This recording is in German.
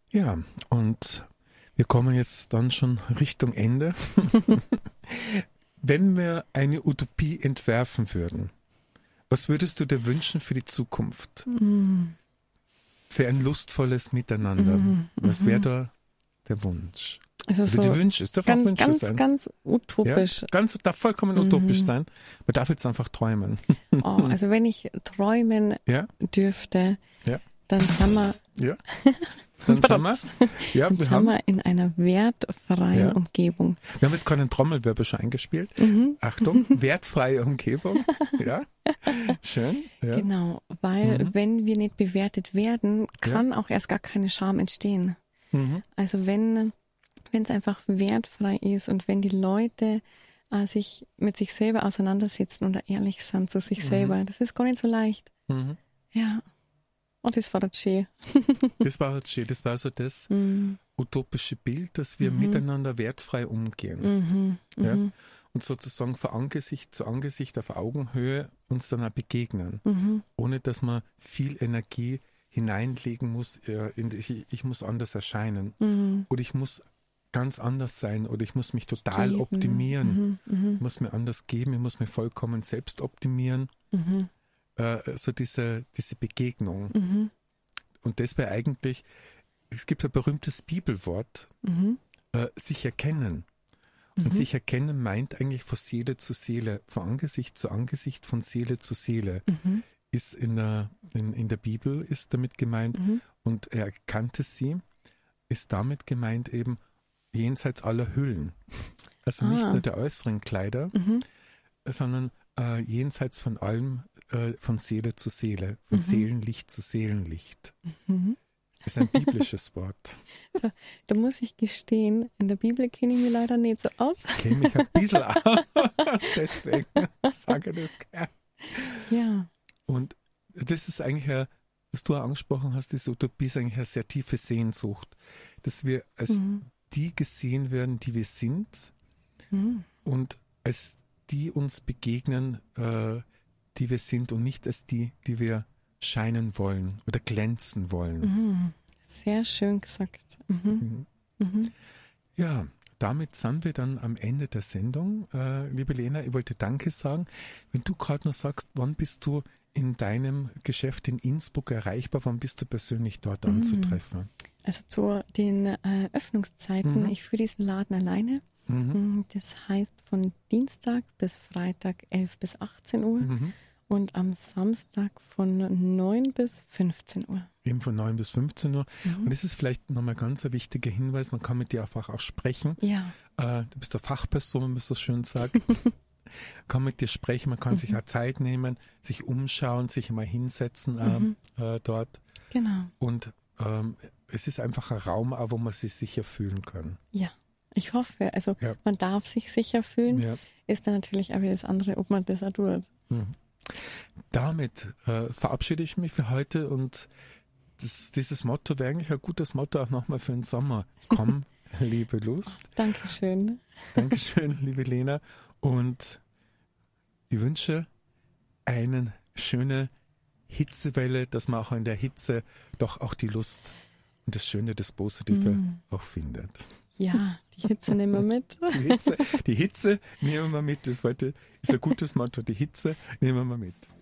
Ja, und wir kommen jetzt dann schon Richtung Ende. Wenn wir eine Utopie entwerfen würden, was würdest du dir wünschen für die Zukunft? Für ein lustvolles Miteinander. Was wäre da der Wunsch? Also Also die Wünsche, es darf auch Wünsche sein. Ganz utopisch. Ja, darf vollkommen utopisch sein. Man darf jetzt einfach träumen. Oh, also wenn ich träumen dürfte, dann sind wir, dann sind wir, sind wir in einer wertfreien Umgebung. Wir haben jetzt gerade einen Trommelwirbel schon eingespielt. Achtung, wertfreie Umgebung. Ja, schön. Ja. Genau, weil wenn wir nicht bewertet werden, kann auch erst gar keine Scham entstehen. Also wenn es einfach wertfrei ist und wenn die Leute sich mit sich selber auseinandersetzen und ehrlich sind zu sich selber, das ist gar nicht so leicht. Ja. Und das war das schön. Das war schön. Das war so das utopische Bild, dass wir miteinander wertfrei umgehen. Ja? Und sozusagen von Angesicht zu Angesicht auf Augenhöhe uns dann auch begegnen. Ohne dass man viel Energie hineinlegen muss, ich muss anders erscheinen. Oder ich muss ganz anders sein oder ich muss mich total optimieren. Ich muss mir anders geben, ich muss mich vollkommen selbst optimieren. So diese Begegnung. Und das wäre eigentlich, es gibt ein berühmtes Bibelwort, sich erkennen. Und sich erkennen meint eigentlich von Seele zu Seele, von Angesicht zu Angesicht, von Seele zu Seele. Ist in der Bibel ist damit gemeint. Und er erkannte sie, ist damit gemeint eben jenseits aller Hüllen. Also nicht nur der äußeren Kleider, sondern jenseits von allem, von Seele zu Seele, von Seelenlicht zu Seelenlicht. Das ist ein biblisches Wort. Da muss ich gestehen, in der Bibel kenne ich mich leider nicht so aus. Ich kenne mich ein bisschen aus, deswegen sage ich das gerne. Ja. Und das ist eigentlich, was du auch angesprochen hast, diese Utopie ist eigentlich eine sehr tiefe Sehnsucht, dass wir als die gesehen werden, die wir sind und als die uns begegnen, die wir sind und nicht als die wir scheinen wollen oder glänzen wollen. Sehr schön gesagt. Ja, damit sind wir dann am Ende der Sendung. Liebe Lena, ich wollte Danke sagen. Wenn du gerade noch sagst, wann bist du in deinem Geschäft in Innsbruck erreichbar, wann bist du persönlich dort anzutreffen? Also zu den Öffnungszeiten, ich führe diesen Laden alleine. Das heißt von Dienstag bis Freitag 11 bis 18 Uhr und am Samstag von 9 bis 15 Uhr. Eben von 9 bis 15 Uhr. Und das ist vielleicht nochmal ganz ein wichtiger Hinweis, man kann mit dir einfach auch sprechen. Ja. Du bist eine Fachperson, wie man so schön sagt. Kann mit dir sprechen, man kann sich auch Zeit nehmen, sich umschauen, sich mal hinsetzen dort. Genau. Und es ist einfach ein Raum, wo man sich sicher fühlen kann. Ja. Ich hoffe, also man darf sich sicher fühlen, ist dann natürlich auch wieder das andere, ob man das auch tut. Damit verabschiede ich mich für heute und dieses Motto wäre eigentlich ein gutes Motto auch nochmal für den Sommer. Komm, liebe Lust. Dankeschön. Dankeschön, liebe Lena. Und ich wünsche eine schöne Hitzewelle, dass man auch in der Hitze doch auch die Lust und das Schöne, das Positive auch findet. Ja, die Hitze nehmen wir mit. Die Hitze nehmen wir mit. Das heute ist ein gutes Motto. Die Hitze nehmen wir mit.